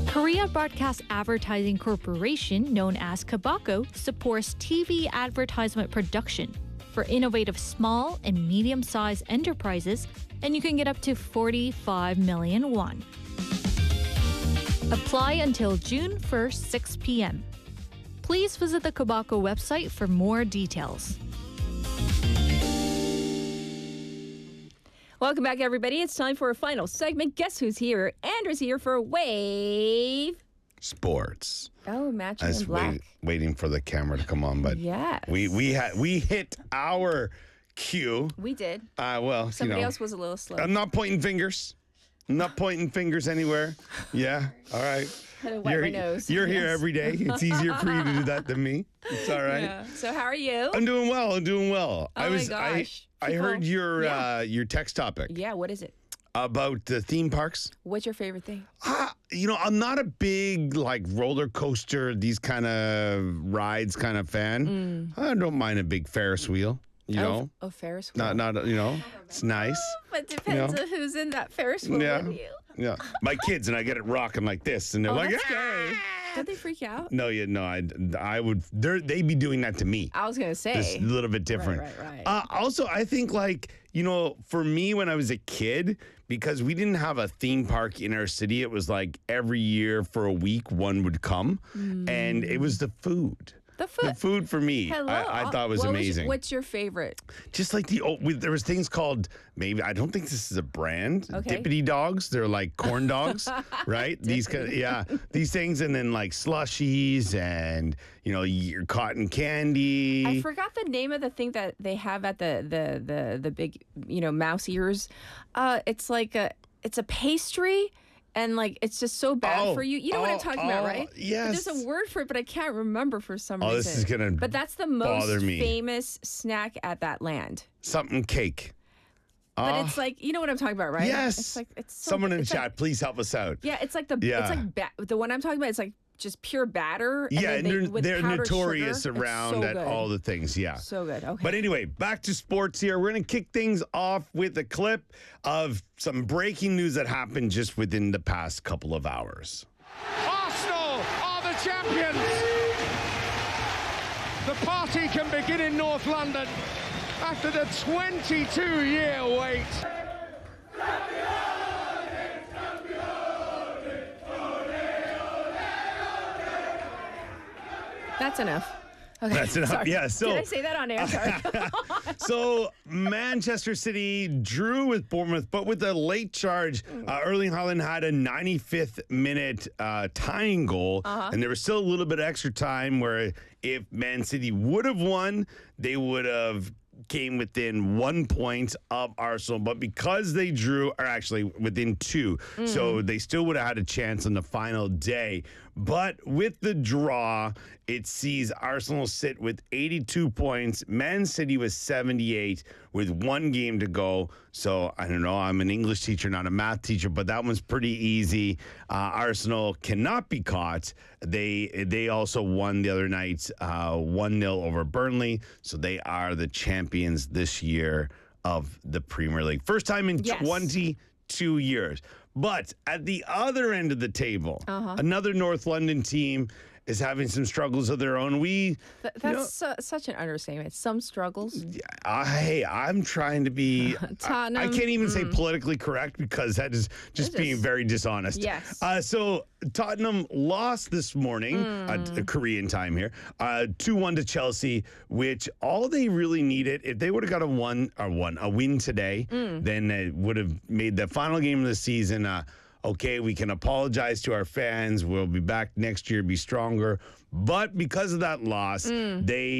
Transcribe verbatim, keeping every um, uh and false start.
Korea Broadcast Advertising Corporation, known as Kabako, supports T V advertisement production for innovative small and medium-sized enterprises, and you can get up to forty-five million won. Apply until June first, six p.m. Please visit the Kabako website for more details. Welcome back, everybody. It's time for a final segment. Guess who's here? Andrew's here for Wave Sports. Oh, matching I was in black. wait, waiting for the camera to come on, but Yes. we we had we hit our cue. We did. Uh, well, Somebody you know, else was a little slow. I'm not pointing fingers. I'm not pointing fingers anywhere. Yeah. All right. Had to wipe You're, my nose. you're here Yes. every day. It's easier for you to do that than me. It's all right. Yeah. So how are you? I'm doing well. I'm doing well. Oh I my was gosh. I, I People- heard your Yeah. uh, your text topic Yeah, what is it? about the theme parks. What's your favorite thing? Ah, you know, I'm not a big like roller coaster, these kind of rides kind of fan. I don't mind a big Ferris wheel. You know, Oh, oh Ferris wheel. not not you know, it's nice. But depends know? on who's in that Ferris wheel Yeah. with you. Yeah, my kids and I get it rocking like this, and they're Oh, like, that's "Ah!" scary. Don't they freak out? No, yeah, no, I, I would. They're they'd be doing that to me. I was gonna It's say. a little bit different. Right, right, right. Uh, also, I think like you know, for me when I was a kid, because we didn't have a theme park in our city, it was like every year for a week one would come, and it was the food. The food. The food for me, Hello. I, I thought was What amazing. what's your favorite? Just like the old, we, there was things called maybe I don't think this is a brand. Okay. Dippity dogs. They're like corn dogs, right? These kind, yeah, these things, and then like slushies and you know your cotton candy. I forgot the name of the thing that they have at the the the the big you know mouse ears. Uh, it's like a it's a pastry. And like it's just so bad Oh, for you. You know what I'm oh, talking about, oh, right? But yes. there's a word for it, but I can't remember for some Oh, reason. this is gonna But that's the most bother me. famous snack at that land. Something cake. But Ah, it's like you know what I'm talking about, right? yes. It's like it's so, Someone in it's chat, like- please help us out. yeah, it's like the Yeah. it's like ba- the one I'm talking about. It's like just pure batter. And Yeah, then and they, they're, with they're powdered notorious sugar. It's around so at good. all the things. Yeah. So good. Okay. But anyway, back to sports here. We're going to kick things off with a clip of some breaking news that happened just within the past couple of hours. Arsenal are the champions. The party can begin in North London after the twenty-two year wait. That's enough. Okay. That's enough. Sorry. Yeah, so- Did I say that on air? Sorry. So Manchester City drew with Bournemouth, but with a late charge, uh, Erling Haaland had a ninety-fifth minute uh, tying goal, and there was still a little bit of extra time where if Man City would have won, they would have came within one point of Arsenal, but because they drew, or actually within two, so they still would have had a chance on the final day. But with the draw, it sees Arsenal sit with eighty-two points. Man City was seventy-eight with one game to go. So I don't know. I'm an English teacher, not a math teacher, but that one's pretty easy. Uh, Arsenal cannot be caught. They they also won the other night uh, one nil over Burnley. So they are the champions this year of the Premier League. First time in Yes. twenty-two years. But at the other end of the table, another North London team is having some struggles of their own. We, Th- you that's know, su- such an understatement. Some struggles. I, hey, I'm trying to be. I, I Tottenham, can't even say politically correct because that is just It's being just- very dishonest. Yes. Uh, so Tottenham lost this morning, uh, t- Korean time here, uh, two one to Chelsea, which all they really needed, if they would have got a one or one a win today, then it would have made the final game of the season. Uh, okay, we can apologize to our fans. We'll be back next year, be stronger. But because of that loss, they